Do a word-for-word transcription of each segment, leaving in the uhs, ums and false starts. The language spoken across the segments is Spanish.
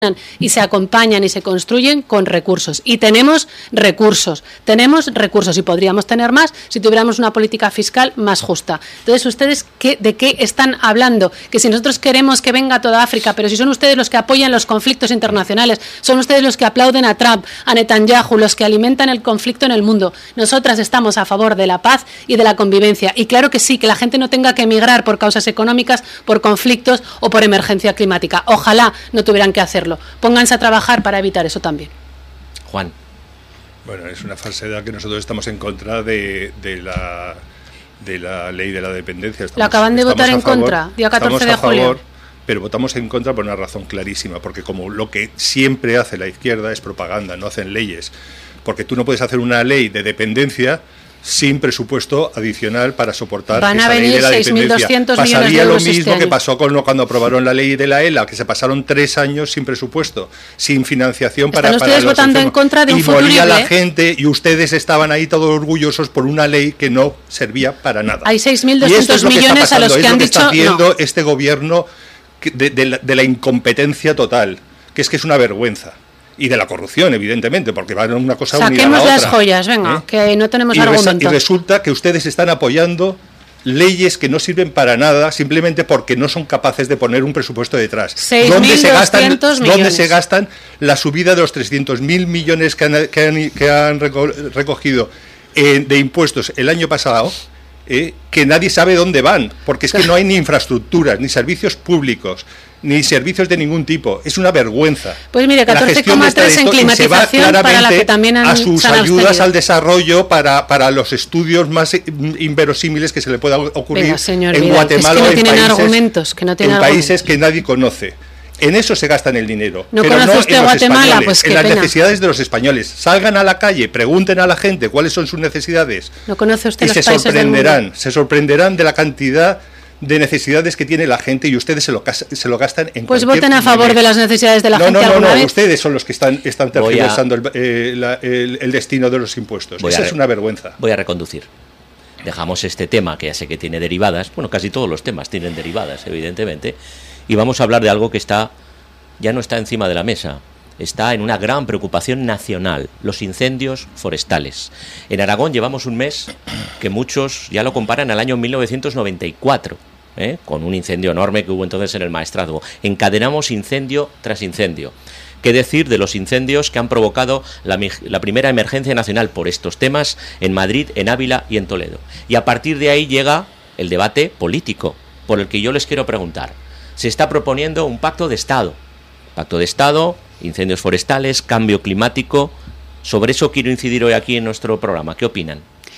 y se acompañan y se construyen con recursos. Y tenemos recursos, tenemos recursos y podríamos tener más si tuviéramos una política fiscal más justa. Entonces, ¿ustedes qué, de qué están hablando? Que si nosotros queremos que venga toda África, pero si son ustedes los que apoyan los conflictos internacionales, son ustedes los que aplauden a Trump, a Netanyahu, los que alimentan el conflicto en el mundo. Nosotras estamos a favor de la paz y de la convivencia. Y claro que sí, que la gente no tenga que emigrar por causas económicas, por conflictos o por emergencia climática. Ojalá no tuvieran que hacerlo. Pónganse a trabajar para evitar eso también. Juan. Bueno, es una falsedad que nosotros estamos en contra de, de la de la ley de la dependencia. Estamos, ¿La acaban de votar en favor, contra, día catorce de julio? Favor, pero votamos en contra por una razón clarísima, porque como lo que siempre hace la izquierda es propaganda, no hacen leyes. Porque tú no puedes hacer una ley de dependencia sin presupuesto adicional para soportar Van esa a venir ley de la seis mil dependencia. doscientos Pasaría millones de euros lo mismo este que año. pasó con cuando aprobaron la ley de la E L A, que se pasaron tres años sin presupuesto, sin financiación para, Están para ustedes los votando enfermos. en contra de un y moría futurible. la gente y ustedes estaban ahí todos orgullosos por una ley que no servía para nada. Hay seis mil Y esto doscientos es lo que está millones a los pasando, que es han lo que dicho está haciendo no. este gobierno de, de, la, de la incompetencia total, que es que es una vergüenza. Y de la corrupción, evidentemente, porque van una cosa unida a la Saquemos otra. las joyas, venga, ¿eh? Que no tenemos y argumento. Y resulta que ustedes están apoyando leyes que no sirven para nada, simplemente porque no son capaces de poner un presupuesto detrás. ¿Dónde se gastan, ¿Dónde se gastan la subida de los trescientos mil millones que han, que han, que han recogido eh, de impuestos el año pasado? Eh, que nadie sabe dónde van, porque es que no hay ni infraestructuras, ni servicios públicos, ni servicios de ningún tipo. Es una vergüenza. Pues mire, catorce coma tres en climatización, para la que también han, a sus han ayudas abstenido. al desarrollo para, para los estudios más inverosímiles que se le pueda ocurrir. Venga, señor en Vidal, Guatemala es que no o en tienen países, argumentos, que no tienen en argumentos. países que nadie conoce. En eso se gastan el dinero. ¿No pero conoce no usted en los Guatemala? españoles, Pues qué en las pena. necesidades de los españoles. Salgan a la calle, pregunten a la gente cuáles son sus necesidades. ¿No conoce usted y los se países del sorprenderán, mundo? se sorprenderán de la cantidad de necesidades que tiene la gente y ustedes se lo, se lo gastan en Pues cualquier voten a favor nivel. de las necesidades de la no, gente no, no, alguna no, vez. ustedes son los que están, están Voy a- tergiversando el, eh, la- el, el destino de los impuestos. Voy a Esa re- es una vergüenza. Voy a reconducir. Dejamos este tema, que ya sé que tiene derivadas, bueno, casi todos los temas tienen derivadas, evidentemente, y vamos a hablar de algo que está ya no está encima de la mesa, está en una gran preocupación nacional, los incendios forestales. En Aragón llevamos un mes que muchos ya lo comparan al año mil novecientos noventa y cuatro, ¿eh? con un incendio enorme que hubo entonces en el Maestrazgo. Encadenamos incendio tras incendio. ¿Qué decir de los incendios que han provocado la, la primera emergencia nacional por estos temas en Madrid, en Ávila y en Toledo? Y a partir de ahí llega el debate político, por el que yo les quiero preguntar. Se está proponiendo un pacto de Estado. Pacto de Estado, incendios forestales, cambio climático. Sobre eso quiero incidir hoy aquí en nuestro programa. ¿Qué opinan?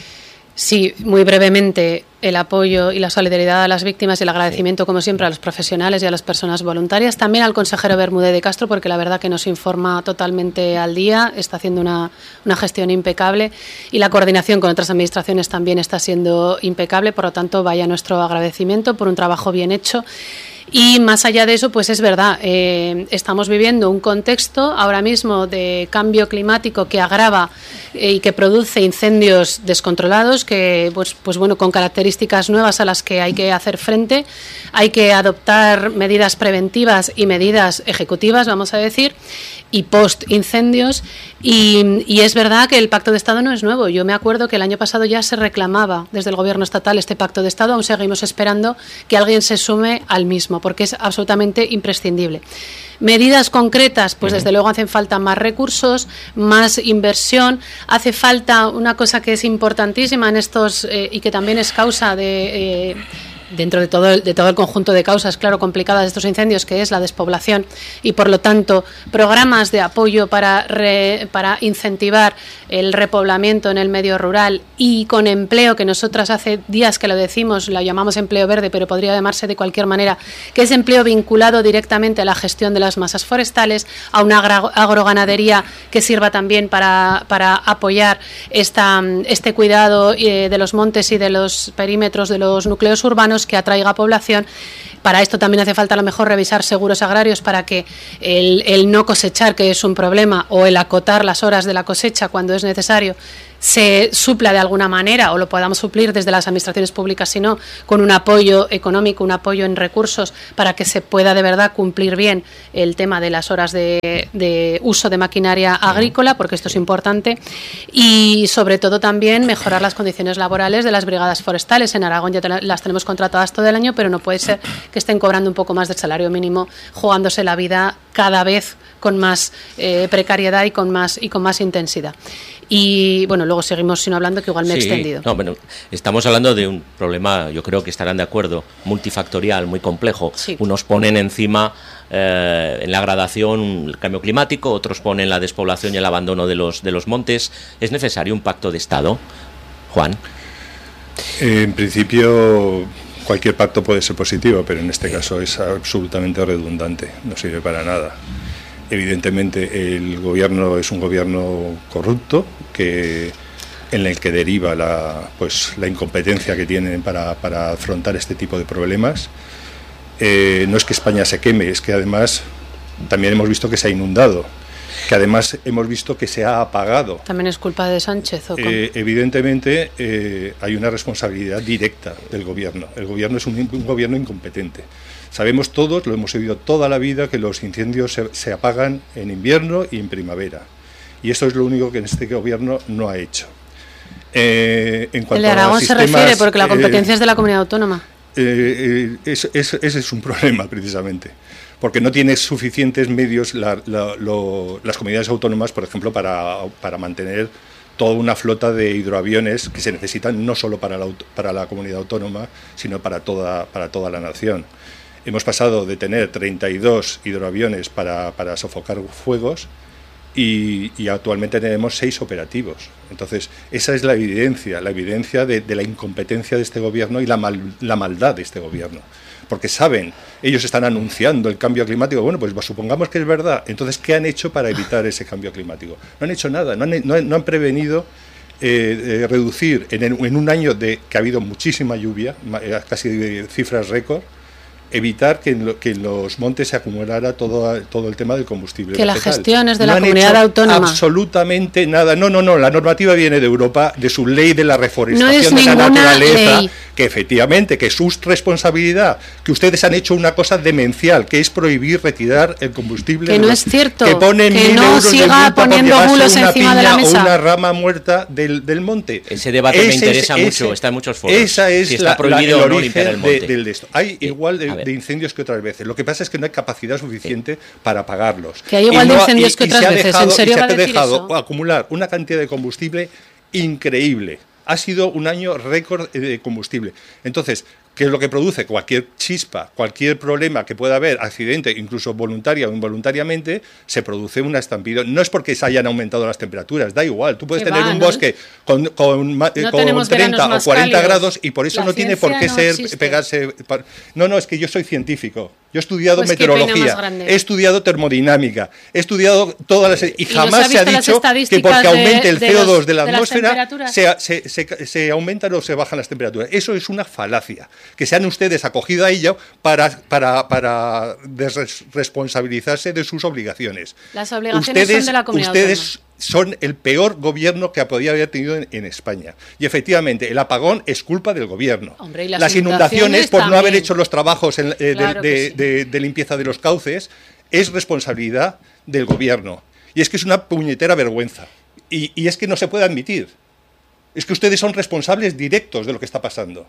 Sí, muy brevemente, el apoyo y la solidaridad a las víctimas y el agradecimiento, como siempre, a los profesionales y a las personas voluntarias. También al consejero Bermúdez de Castro, porque la verdad que nos informa totalmente al día, está haciendo una, una gestión impecable y la coordinación con otras administraciones también está siendo impecable. Por lo tanto, vaya nuestro agradecimiento por un trabajo bien hecho. Y más allá de eso, pues es verdad, eh, estamos viviendo un contexto ahora mismo de cambio climático que agrava eh, y que produce incendios descontrolados, que pues, pues bueno, con características nuevas a las que hay que hacer frente. Hay que adoptar medidas preventivas y medidas ejecutivas, vamos a decir, y post incendios. Y, y es verdad que el Pacto de Estado no es nuevo. Yo me acuerdo que el año pasado ya se reclamaba desde el Gobierno estatal este Pacto de Estado. Aún seguimos esperando que alguien se sume al mismo, porque es absolutamente imprescindible. Medidas concretas, pues desde luego hacen falta más recursos, más inversión. Hace falta una cosa que es importantísima en estos eh, y que también es causa de... Eh, dentro de todo, el, de todo el conjunto de causas, claro, complicadas de estos incendios, que es la despoblación, y por lo tanto programas de apoyo para, re, para incentivar el repoblamiento en el medio rural y con empleo, que nosotras hace días que lo decimos, lo llamamos empleo verde, pero podría llamarse de cualquier manera, que es empleo vinculado directamente a la gestión de las masas forestales, a una agro, agroganadería que sirva también para, para apoyar esta, este cuidado eh, de los montes y de los perímetros de los núcleos urbanos, que atraiga población. Para esto también hace falta a lo mejor revisar seguros agrarios para que el, el no cosechar, que es un problema, o el acotar las horas de la cosecha cuando es necesario, se supla de alguna manera o lo podamos suplir desde las administraciones públicas, sino con un apoyo económico, un apoyo en recursos para que se pueda de verdad cumplir bien el tema de las horas de, de uso de maquinaria agrícola, porque esto es importante, y sobre todo también mejorar las condiciones laborales de las brigadas forestales. En Aragón ya te, las tenemos contratadas todo el año, pero no puede ser que estén cobrando un poco más del salario mínimo, jugándose la vida cada vez con más eh, precariedad y con más y con más intensidad. Y bueno, luego seguimos sino hablando, que igual me he sí, extendido. No, bueno, estamos hablando de un problema, yo creo que estarán de acuerdo, multifactorial, muy complejo. Sí. Unos ponen encima eh, en la gradación el cambio climático, otros ponen la despoblación y el abandono de los, de los montes. ¿Es necesario un pacto de Estado, Juan? En principio, cualquier pacto puede ser positivo, pero en este caso es absolutamente redundante, no sirve para nada. Evidentemente el gobierno es un gobierno corrupto que en el que deriva la pues la incompetencia que tienen para, para afrontar este tipo de problemas. Eh, no es que España se queme, es que además también hemos visto que se ha inundado, que además hemos visto que se ha apagado. ¿También es culpa de Sánchez o cómo? Eh, evidentemente eh, hay una responsabilidad directa del gobierno. El gobierno es un, un gobierno incompetente. Sabemos todos, lo hemos oído toda la vida, que los incendios se, se apagan en invierno y en primavera. Y eso es lo único que este gobierno no ha hecho. Eh, en cuanto el de Aragón a sistemas, se refiere, porque la competencia eh, es de la comunidad autónoma. Eh, eh, es, es, ese es un problema, precisamente. Porque no tiene suficientes medios la, la, lo, las comunidades autónomas, por ejemplo, para, para mantener toda una flota de hidroaviones que se necesitan no solo para la, para la comunidad autónoma, sino para toda, para toda la nación. Hemos pasado de tener treinta y dos hidroaviones para, para sofocar fuegos y, y actualmente tenemos seis operativos. Entonces, esa es la evidencia, la evidencia de, de la incompetencia de este gobierno y la, mal, la maldad de este gobierno. Porque saben, ellos están anunciando el cambio climático. Bueno, pues supongamos que es verdad. Entonces, ¿qué han hecho para evitar ese cambio climático? No han hecho nada, no han, no han, no han prevenido eh, eh, reducir en, en un año de que ha habido muchísima lluvia, casi de cifras récord, evitar que en, lo, que en los montes se acumulara todo, todo el tema del combustible que vegetal. la gestión es de no la comunidad autónoma. Absolutamente nada. No, no, no. La normativa viene de Europa, de su ley de la reforestación no de la naturaleza, ley. Que efectivamente, que es su responsabilidad, que ustedes han hecho una cosa demencial, que es prohibir retirar el combustible. Que no es cierto. Que ponen que no siga poniendo bulos encima de la mesa. O una rama muerta del, del monte. Ese debate ese me interesa es, mucho, ese, está en muchos foros. Esa es si la, está prohibido la, el o no origen limpiar el monte. De, de, de esto. Hay sí. igual de, de incendios que otras veces. Lo que pasa es que no hay capacidad suficiente sí. para apagarlos. Que hay igual no, de incendios y, que otras y veces. Dejado, ¿En serio y se va ha a decir dejado eso? acumular una cantidad de combustible increíble. Ha sido un año récord de combustible. Entonces, ¿qué es lo que produce? Cualquier chispa, cualquier problema que pueda haber, accidente, incluso voluntaria o involuntariamente, se produce una estampida. No es porque se hayan aumentado las temperaturas, da igual. Tú puedes tener va, un ¿no? bosque con, con, no con treinta o cuarenta cálidos. Grados y por eso La no tiene por qué no ser existe. pegarse. No, no, es que yo soy científico. Yo he estudiado pues meteorología, he estudiado termodinámica, he estudiado todas las... Y, ¿Y jamás se ha dicho que porque aumente el C O dos de, de la de atmósfera se, se, se, se aumentan o se bajan las temperaturas. Eso es una falacia. Que se han ustedes acogido a ello para, para, para desresponsabilizarse de sus obligaciones. Las obligaciones ustedes, son de la comunidad Ustedes autónoma. Son el peor gobierno que podía haber tenido en, en España. Y efectivamente, el apagón es culpa del gobierno. Hombre, ¿y las, las inundaciones, inundaciones por también? no haber hecho los trabajos en, eh, claro de, de, sí. de, de limpieza de los cauces, es responsabilidad del gobierno. Y es que es una puñetera vergüenza. Y, y es que no se puede admitir. Es que ustedes son responsables directos de lo que está pasando.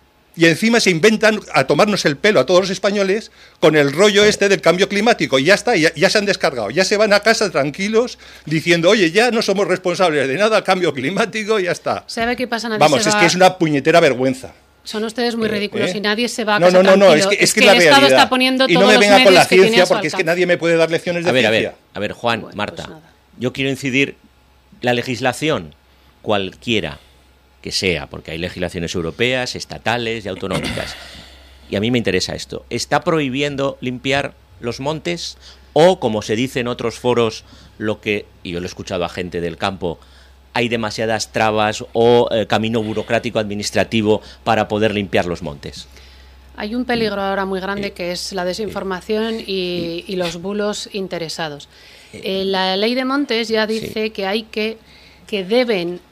Y encima se inventan a tomarnos el pelo a todos los españoles con el rollo este del cambio climático. Y ya está, ya, ya se han descargado. Ya se van a casa tranquilos diciendo, oye, ya no somos responsables de nada, cambio climático, ya está. ¿Sabe qué pasa? Nadie Vamos, se es va... que es una puñetera vergüenza. Son ustedes muy ridículos ¿Eh? y nadie se va a no, casa no, no, tranquilo. no, es que es, es que, que la el realidad. Estado está poniendo y todos no me venga con la ciencia porque es que nadie me puede dar lecciones de a ver, ciencia. A ver, a ver, Juan, bueno, Marta, pues yo quiero incidir, la legislación, cualquiera que sea, porque hay legislaciones europeas, estatales y autonómicas, y a mí me interesa esto, ¿está prohibiendo limpiar los montes o, como se dice en otros foros, lo que, y yo lo he escuchado a gente del campo, hay demasiadas trabas o eh, camino burocrático administrativo para poder limpiar los montes? Hay un peligro ahora muy grande que es la desinformación y, y los bulos interesados. Eh, la ley de montes ya dice sí. que hay que que deben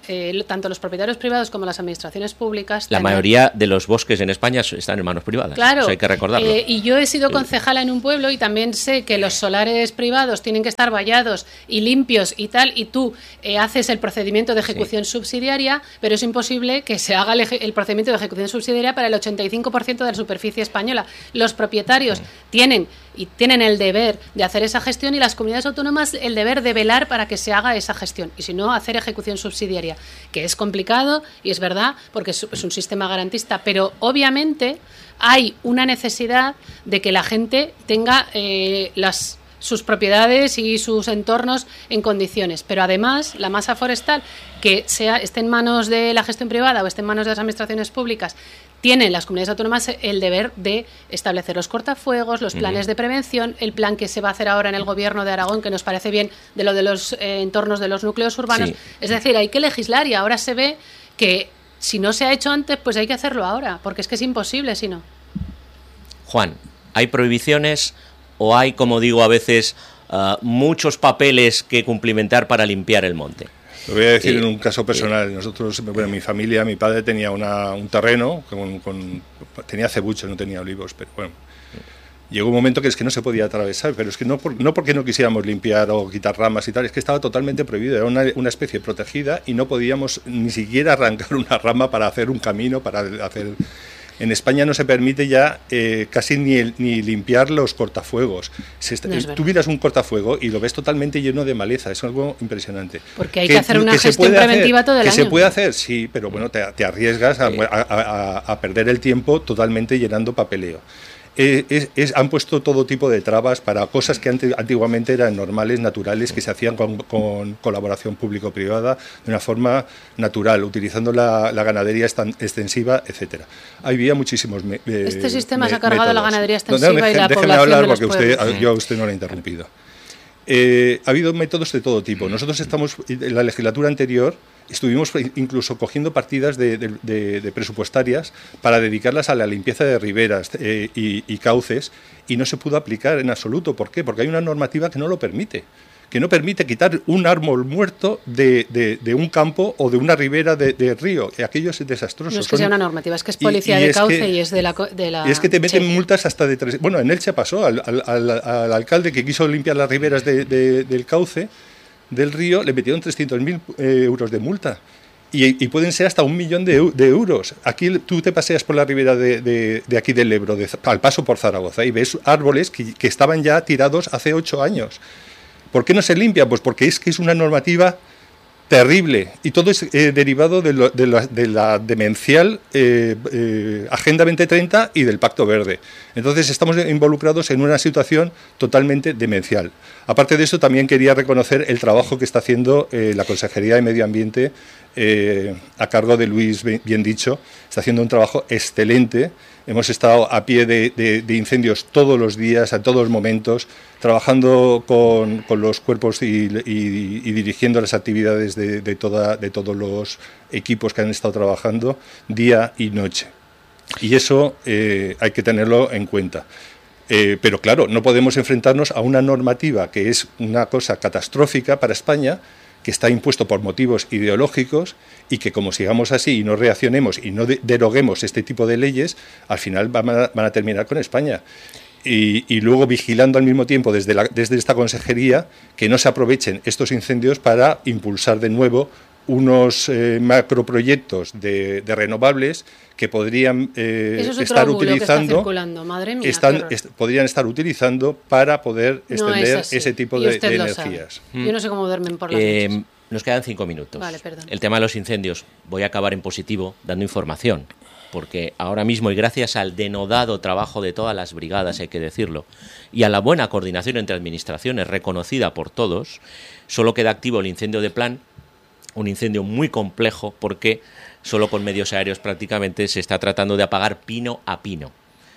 eh, tanto los propietarios privados como las administraciones públicas... La también... mayoría de los bosques en España están en manos privadas. Claro. Eso hay que recordarlo. Eh, y yo he sido concejala en un pueblo y también sé que los solares privados tienen que estar vallados y limpios y tal, y tú eh, haces el procedimiento de ejecución sí. subsidiaria, pero es imposible que se haga el, el procedimiento de ejecución subsidiaria para el ochenta y cinco por ciento de la superficie española. Los propietarios sí. tienen... y tienen el deber de hacer esa gestión y las comunidades autónomas el deber de velar para que se haga esa gestión y si no hacer ejecución subsidiaria, que es complicado y es verdad porque es, es un sistema garantista, pero obviamente hay una necesidad de que la gente tenga eh, las sus propiedades y sus entornos en condiciones, pero además la masa forestal que sea esté en manos de la gestión privada o esté en manos de las administraciones públicas, tienen las comunidades autónomas el deber de establecer los cortafuegos, los planes uh-huh. de prevención, el plan que se va a hacer ahora en el Gobierno de Aragón, que nos parece bien, de lo de los eh, entornos de los núcleos urbanos. Sí. Es decir, hay que legislar y ahora se ve que si no se ha hecho antes, pues hay que hacerlo ahora, porque es que es imposible si no. Juan, ¿hay prohibiciones o hay, como digo a veces, uh, muchos papeles que cumplimentar para limpiar el monte? Lo voy a decir eh, en un caso personal. Nosotros, bueno, mi familia, mi padre tenía una, un terreno, con, con, tenía cebuchos, no tenía olivos, pero bueno, llegó un momento que es que no se podía atravesar, pero es que no, por, no porque no quisiéramos limpiar o quitar ramas y tal, es que estaba totalmente prohibido, era una, una especie protegida y no podíamos ni siquiera arrancar una rama para hacer un camino, para hacer... En España no se permite ya eh, casi ni, el, ni limpiar los cortafuegos. Se está, no es tú miras un cortafuego y lo ves totalmente lleno de maleza, es algo impresionante. Porque hay que, que hacer una que gestión preventiva hacer, todo el que año. Que se puede hacer, sí, pero bueno, te, te arriesgas a, a, a, a perder el tiempo totalmente llenando papeleo. Eh, es, es, han puesto todo tipo de trabas para cosas que ante, antiguamente eran normales, naturales, que se hacían con, con colaboración público-privada de una forma natural, utilizando la, la ganadería extensiva, etcétera. Había muchísimos eh, Este sistema me, se ha cargado métodos. La ganadería extensiva no, no, y la déjeme población hablar de los porque usted, yo a usted no lo he interrumpido. Eh, ha habido métodos de todo tipo. Nosotros estamos, en la legislatura anterior, estuvimos incluso cogiendo partidas de, de, de, de presupuestarias para dedicarlas a la limpieza de riberas eh, y, y cauces, y no se pudo aplicar en absoluto. ¿Por qué? Porque hay una normativa que no lo permite, que no permite quitar un árbol muerto de, de, de un campo o de una ribera de, de río. Aquello es desastroso. No es que sea una normativa, es que es policía y, y de cauce que, y es de la, de la... Y es que te meten sí. multas hasta de tres... Bueno, en Elche pasó al, al, al, al alcalde que quiso limpiar las riberas de, de, del cauce del río, le metieron trescientos mil eh, euros de multa. Y, y pueden ser hasta un millón de, de euros. Aquí tú te paseas por la ribera de, de, de aquí del Ebro, de, al paso por Zaragoza, y ves árboles que, que estaban ya tirados hace ocho años. ¿Por qué no se limpia? Pues porque es que es una normativa terrible y todo es eh, derivado de, lo, de, la, de la demencial eh, eh, Agenda veinte treinta y del Pacto Verde. Entonces estamos involucrados en una situación totalmente demencial. Aparte de eso, también quería reconocer el trabajo que está haciendo eh, la Consejería de Medio Ambiente eh, a cargo de Luis Bien Dicho. Está haciendo un trabajo excelente. Hemos estado a pie de, de, de incendios todos los días, a todos los momentos, trabajando con, con los cuerpos y, y, y dirigiendo las actividades de, de, toda, de todos los equipos que han estado trabajando día y noche. Y eso eh, hay que tenerlo en cuenta. Eh, pero claro, no podemos enfrentarnos a una normativa que es una cosa catastrófica para España, que está impuesto por motivos ideológicos y que como sigamos así y no reaccionemos y no de- deroguemos este tipo de leyes, al final van a, van a terminar con España. Y, y luego vigilando al mismo tiempo desde, la, desde esta consejería que no se aprovechen estos incendios para impulsar de nuevo unos eh, macroproyectos de, de renovables que podrían eh, Eso es estar utilizando, que está Madre mía, están, est- podrían estar utilizando para poder extender no ese tipo de, de energías. Mm. Yo no sé cómo duermen por las eh, noches. Nos quedan cinco minutos. Vale, perdón. El tema de los incendios, voy a acabar en positivo dando información, porque ahora mismo y gracias al denodado trabajo de todas las brigadas, hay que decirlo, y a la buena coordinación entre administraciones reconocida por todos, solo queda activo el incendio de Plan, un incendio muy complejo porque solo con medios aéreos prácticamente se está tratando de apagar pino a pino.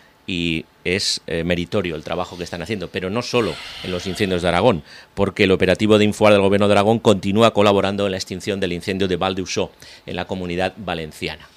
Y es eh, meritorio el trabajo que están haciendo, pero no solo en los incendios de Aragón, porque el operativo de Infoar del Gobierno de Aragón continúa colaborando en la extinción del incendio de Val d'Uixó, en la Comunidad Valenciana.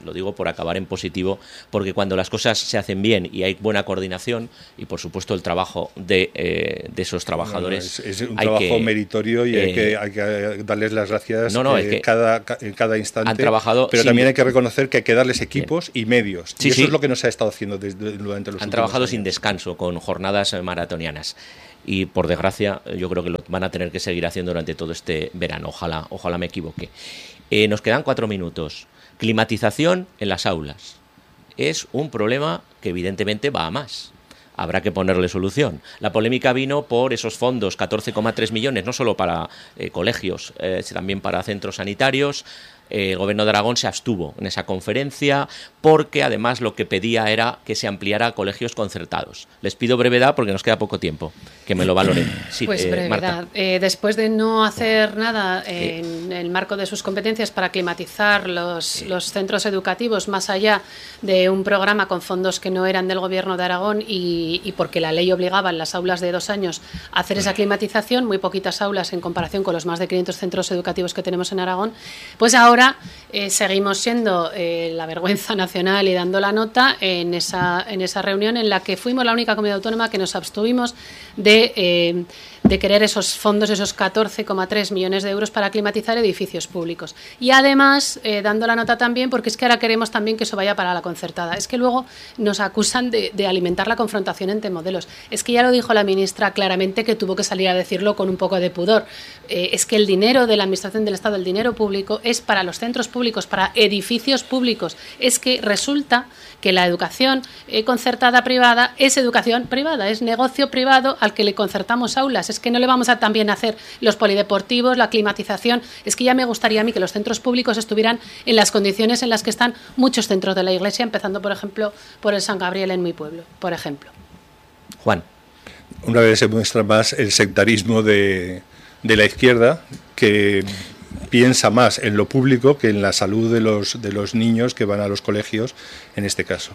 lo digo por acabar en positivo, porque cuando las cosas se hacen bien y hay buena coordinación y por supuesto el trabajo de, eh, de esos trabajadores, no, no, es, es un trabajo que, meritorio y eh, hay, que, hay que darles las gracias no, no, eh, que cada, en cada instante, han trabajado pero sin, también hay que reconocer que hay que darles equipos bien. y medios, sí, y eso sí. es lo que no se ha estado haciendo desde, durante los han últimos trabajado años. sin descanso, con jornadas maratonianas. Y por desgracia yo creo que lo van a tener que seguir haciendo durante todo este verano, ojalá, ojalá me equivoque. Eh, nos quedan cuatro minutos. Climatización en las aulas. Es un problema que evidentemente va a más. Habrá que ponerle solución. La polémica vino por esos fondos, catorce coma tres millones, no solo para eh, colegios, eh, también para centros sanitarios. El Gobierno de Aragón se abstuvo en esa conferencia porque además lo que pedía era que se ampliara a colegios concertados. Les pido brevedad porque nos queda poco tiempo, que me lo valoren. Sí, pues eh, brevedad. Eh, después de no hacer nada en el marco de sus competencias para climatizar los, los centros educativos más allá de un programa con fondos que no eran del Gobierno de Aragón y, y porque la ley obligaba en las aulas de dos años a hacer esa climatización, muy poquitas aulas en comparación con los más de quinientos centros educativos que tenemos en Aragón, pues ahora Eh, seguimos siendo eh, la vergüenza nacional y dando la nota en esa, en esa reunión en la que fuimos la única comunidad autónoma que nos abstuvimos de, eh, de querer esos fondos, esos catorce coma tres millones de euros para climatizar edificios públicos. Y además, eh, dando la nota también, porque es que ahora queremos también que eso vaya para la concertada. Es que luego nos acusan de, de alimentar la confrontación entre modelos. Es que ya lo dijo la ministra claramente, que tuvo que salir a decirlo con un poco de pudor. Eh, es que el dinero de la Administración del Estado, el dinero público, es para los centros públicos, para edificios públicos. Es que resulta que la educación eh, concertada privada es educación privada, es negocio privado al que le concertamos aulas. Es que no le vamos a también hacer los polideportivos, la climatización. Es que ya me gustaría a mí que los centros públicos estuvieran en las condiciones en las que están muchos centros de la Iglesia, empezando, por ejemplo, por el San Gabriel en mi pueblo, por ejemplo. Juan. Una vez se muestra más el sectarismo de, de la izquierda, que piensa más en lo público que en la salud de los, de los niños que van a los colegios, en este caso.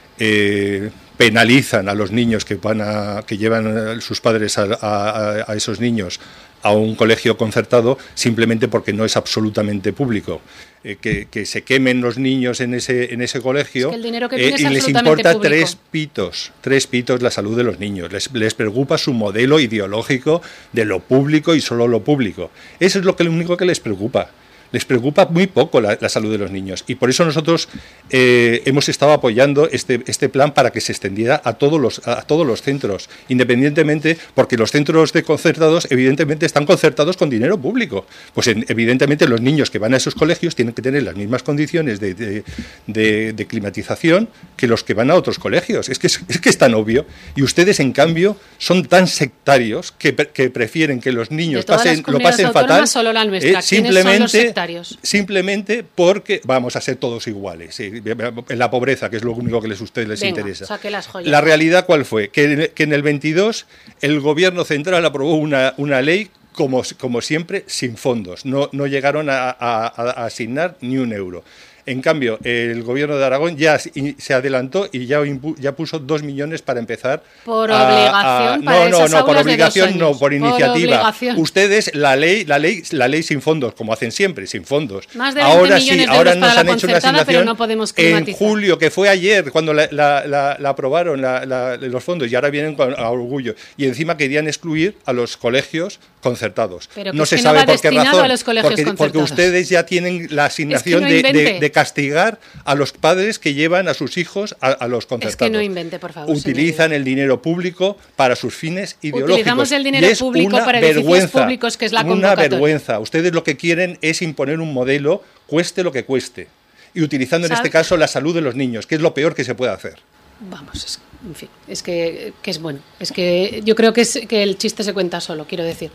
Eh, penalizan a los niños que van a, que llevan a sus padres a, a, a esos niños a un colegio concertado simplemente porque no es absolutamente público. Eh, que, que se quemen los niños en ese en ese colegio, es que el dinero que eh, es y les importa público. tres pitos, tres pitos la salud de los niños. Les, les preocupa su modelo ideológico de lo público y solo lo público. Eso es lo que lo único que les preocupa. Les preocupa muy poco la, la salud de los niños y por eso nosotros eh, hemos estado apoyando este, este plan para que se extendiera a todos los a todos los centros, independientemente, porque los centros de concertados evidentemente están concertados con dinero público. Pues en, evidentemente los niños que van a esos colegios tienen que tener las mismas condiciones de, de, de, de climatización que los que van a otros colegios. Es que es, es que es tan obvio. Y ustedes, en cambio, son tan sectarios que, que prefieren que los niños pasen, lo pasen fatal. Solo la nuestra. Eh, simplemente Simplemente porque vamos a ser todos iguales, sí, en la pobreza, que es lo único que les, a ustedes les Venga, interesa. Saque las joyas. La realidad, ¿cuál fue? Que, que en el veintidós el Gobierno central aprobó una, una ley, como, como siempre, sin fondos. No, no llegaron a, a, a asignar ni un euro. En cambio, el Gobierno de Aragón ya se adelantó y ya, ya puso dos millones para empezar. Por a, obligación. A, para no, no, no, por obligación, no, por iniciativa. Por Ustedes la ley, la ley, la ley sin fondos, como hacen siempre, sin fondos. Más de veinte ahora millones sí, de ahora euros nos para han la hecho una concertada, pero asignación no podemos climatizar. En julio, que fue ayer cuando la, la, la, la aprobaron la, la, los fondos, y ahora vienen con, a orgullo. Y encima querían excluir a los colegios concertados. Pero no es se que sabe no va por qué razón. A los colegios porque, concertados. porque ustedes ya tienen la asignación es que no de, de, de castigar a los padres que llevan a sus hijos a, a los concertados. Es que no invente, por favor. Utilizan señor. el dinero público para sus fines ideológicos. Utilizamos el dinero es público una para vergüenza, edificios públicos, que es la convocatoria. Una vergüenza. Ustedes lo que quieren es imponer un modelo, cueste lo que cueste. Y utilizando ¿Sabe? en este caso la salud de los niños, que es lo peor que se puede hacer. Vamos, es, en fin, es que, que es bueno. Es que yo creo que, es, que el chiste se cuenta solo, quiero decir.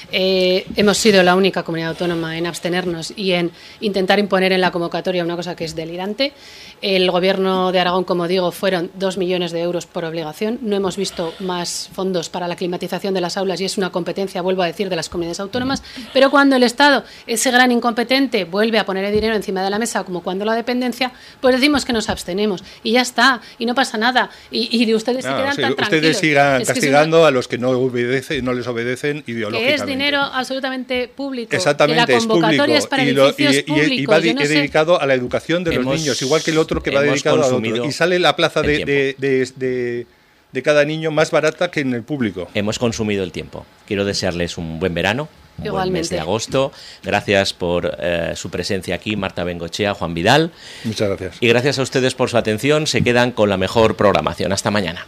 Eh, hemos sido la única comunidad autónoma en abstenernos y en intentar imponer en la convocatoria una cosa que es delirante. El Gobierno de Aragón, como digo, fueron dos millones de euros por obligación. No hemos visto más fondos para la climatización de las aulas y es una competencia, vuelvo a decir, de las comunidades autónomas. Pero cuando el Estado, ese gran incompetente, vuelve a poner el dinero encima de la mesa, como cuando la dependencia, pues decimos que nos abstenemos y ya está, y no pasa nada. Y, y, y ustedes no, se quedan sí, tan ustedes tranquilos. sigan es castigando una... a los que no obedecen, no les obedecen ideológicamente. Que es dinero absolutamente público. Exactamente, que la convocatoria es, es para y lo, edificios y, y, públicos. y va Yo no sé... dedicado a la educación de los hemos, niños, igual que el otro que va dedicado a otro. Y sale la plaza de, de, de, de, de cada niño más barata que en el público. Hemos consumido el tiempo. Quiero desearles un buen verano. Un Igualmente. buen mes de agosto. Gracias por eh, su presencia aquí, Marta Bengochea, Juan Vidal. Muchas gracias. Y gracias a ustedes por su atención. Se quedan con la mejor programación. Hasta mañana.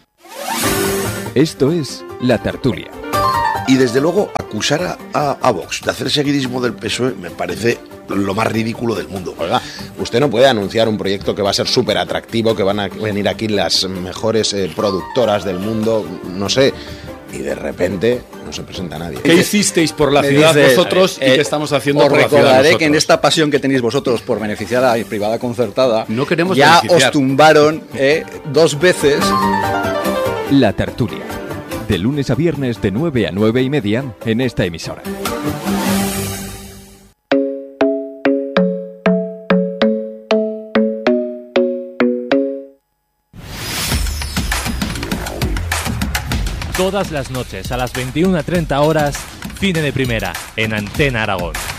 Esto es La Tertulia. Y desde luego acusar a, a, a Vox de hacer seguidismo del P S O E me parece lo más ridículo del mundo. Oiga, usted no puede anunciar un proyecto que va a ser súper atractivo, que van a venir aquí las mejores eh, productoras del mundo, no sé, y de repente no se presenta nadie. ¿Qué hicisteis por la ciudad dice, vosotros ver, eh, y qué estamos haciendo os por la ciudad recordaré nosotros? Que en esta pasión que tenéis vosotros por beneficiar a la privada concertada, no queremos ya beneficiar. Os tumbaron eh, dos veces. La Tertulia, de lunes a viernes de nueve a nueve y media en esta emisora. Todas las noches a las veintiuna treinta horas, Cine de Primera, en Antena Aragón.